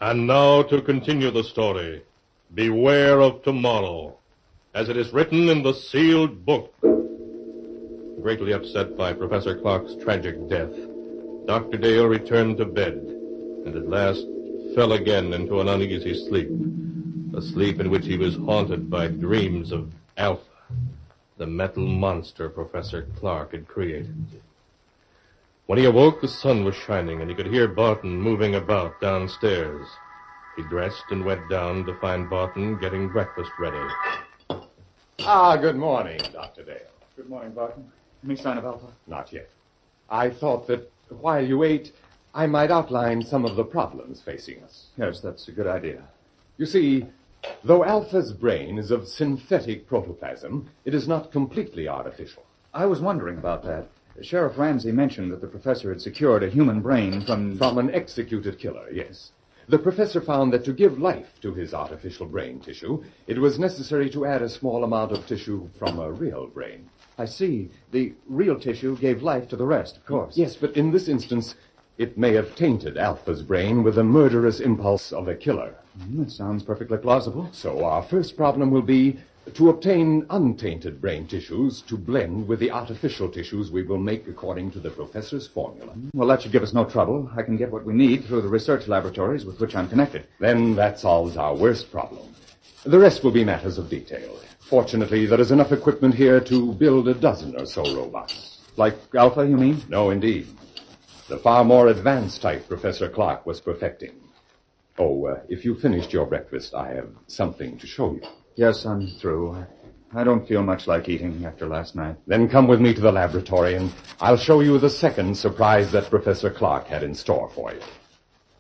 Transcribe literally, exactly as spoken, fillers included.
And now to continue the story. Beware of tomorrow, as it is written in the sealed book. Greatly upset by Professor Clark's tragic death, Doctor Dale returned to bed, and at last fell again into an uneasy sleep, a sleep in which he was haunted by dreams of Alpha, the metal monster Professor Clark had created. When he awoke, the sun was shining, and he could hear Barton moving about downstairs. He dressed and went down to find Barton getting breakfast ready. Ah, good morning, Doctor Dale. Good morning, Barton. Any sign of Alpha? Not yet. I thought that while you ate, I might outline some of the problems facing us. Yes, that's a good idea. You see, though Alpha's brain is of synthetic protoplasm, it is not completely artificial. I was wondering about that. Sheriff Ramsey mentioned that the professor had secured a human brain from... From an executed killer, yes. The professor found that to give life to his artificial brain tissue, it was necessary to add a small amount of tissue from a real brain. I see. The real tissue gave life to the rest, of course. Yes, but in this instance, it may have tainted Alpha's brain with the murderous impulse of a killer. Mm, that sounds perfectly plausible. So our first problem will be to obtain untainted brain tissues to blend with the artificial tissues we will make according to the professor's formula. Well, that should give us no trouble. I can get what we need through the research laboratories with which I'm connected. Then that solves our worst problem. The rest will be matters of detail. Fortunately, there is enough equipment here to build a dozen or so robots. Like Alpha, you mean? No, indeed. The far more advanced type Professor Clark was perfecting. Oh, uh, if you finished your breakfast, I have something to show you. Yes, I'm through. I don't feel much like eating after last night. Then come with me to the laboratory, and I'll show you the second surprise that Professor Clark had in store for you.